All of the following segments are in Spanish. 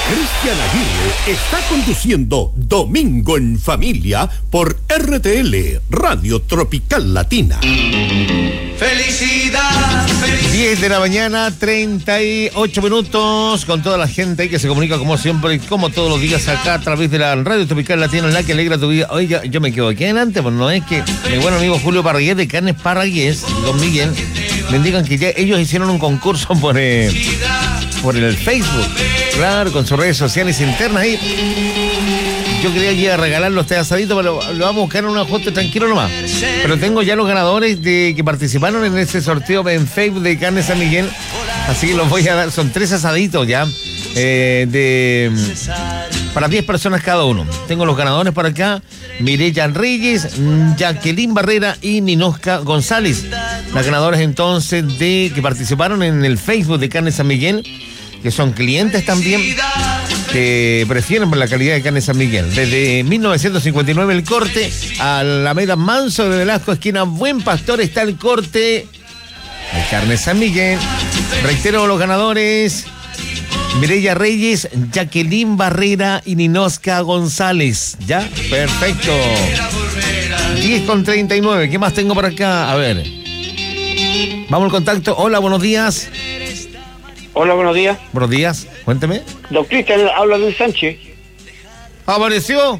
Cristian Aguirre está conduciendo Domingo en Familia por RTL, Radio Tropical Latina. ¡Felicidad! 10 de la mañana, 38 minutos, con toda la gente ahí que se comunica como siempre, como todos los días acá a través de la Radio Tropical Latina, en la que alegra tu vida. Oiga, yo me quedo aquí adelante, pues no es que mi buen amigo Julio Parragués de Carnes Parragués, Don Miguel, me indican que ya ellos hicieron un concurso por el Facebook, claro, con sus redes sociales internas ahí. Yo quería ir a regalarlo a este asadito, pero lo vamos a buscar en un ajuste tranquilo nomás. Pero tengo ya los ganadores que participaron en ese sorteo en Facebook de Carne San Miguel. Así que los voy a dar, son 3 asaditos ya, para 10 personas cada uno. Tengo los ganadores por acá: Mireya Reyes, Jacqueline Barrera y Ninosca González. Las ganadoras entonces que participaron en el Facebook de Carne San Miguel, que son clientes también, que prefieren por la calidad de Carne San Miguel. Desde 1959 el corte, a la Alameda Manso de Velasco, esquina Buen Pastor, está el corte de Carne San Miguel. Reitero los ganadores: Mireya Reyes, Jacqueline Barrera y Ninosca González. ¿Ya? Perfecto. 10:39. ¿Qué más tengo por acá? A ver. Vamos al contacto. Hola, buenos días. Hola, buenos días. Buenos días, cuénteme. Don Cristian, habla Luis Sánchez. ¿Apareció?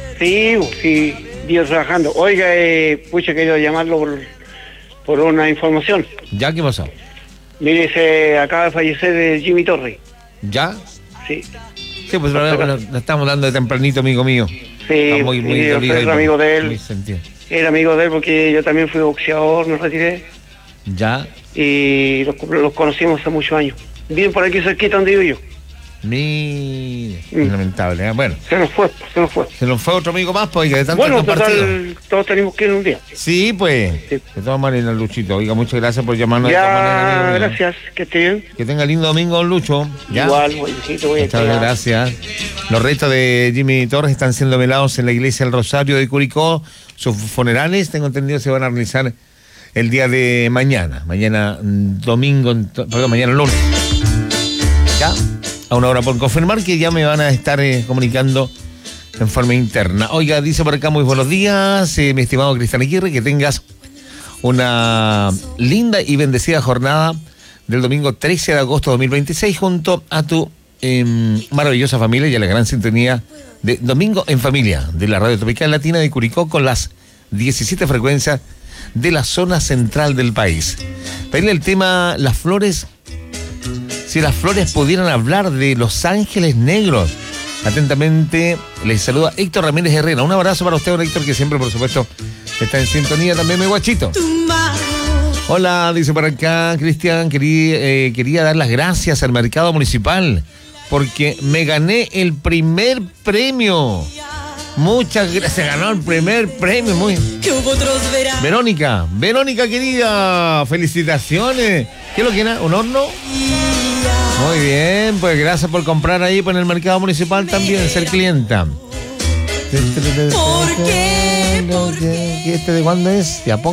Sí, Dios trabajando. Oiga, pucha, querido llamarlo por una información. ¿Ya? ¿Qué pasó? Mire, se acaba de fallecer Jimmy Torres. ¿Ya? Sí. Sí, pues lo estamos dando de tempranito, amigo mío. Sí, está muy yo dolido. soy amigo de él. Muy sentido. Era amigo de él porque yo también fui boxeador, me retiré. ¿Ya? Y los conocimos hace muchos años. Bien por aquí cerquita donde vivo yo. Mire, lamentable, ¿eh? Bueno. Se nos fue. Se nos fue otro amigo más, pues, de tanto bueno, compartido. total, todos tenemos que ir un día. Sí, pues. Sí. De todas maneras, Luchito. Oiga, muchas gracias por llamarnos Ya, de esta manera, amigo mío. gracias, que esté bien. Que tenga lindo domingo, don Lucho. ¿Ya? Igual, buenísimo, voy a Muchas estar. gracias. Los restos de Jimmy Torres están siendo velados en la iglesia del Rosario de Curicó. Sus funerales, tengo entendido, se van a realizar el día de mañana. Mañana mañana lunes. ¿Ya? A una hora por confirmar, que ya me van a estar comunicando en forma interna. Oiga, dice por acá: muy buenos días, mi estimado Cristian Aguirre, que tengas una linda y bendecida jornada del domingo 13 de agosto de 2026 junto a tu maravillosa familia y a la gran sintonía de Domingo en Familia de la Radio Tropical Latina de Curicó, con las 17 frecuencias de la zona central del país. Pedirle el tema Las Flores. Si las flores pudieran hablar, de Los Ángeles Negros. Atentamente les saluda Héctor Ramírez Herrera. Un abrazo para usted, don Héctor, que siempre, por supuesto, está en sintonía. También mi guachito. Hola, dice por acá Cristian, quería dar las gracias al mercado municipal porque me gané el primer premio. Muchas gracias, ganó el primer premio. Verónica querida, felicitaciones. ¿Qué es lo que era? ¿Un horno? Muy bien, pues gracias por comprar ahí en el mercado municipal también, ser clienta. ¿Por qué? ¿Este de cuándo es? Ya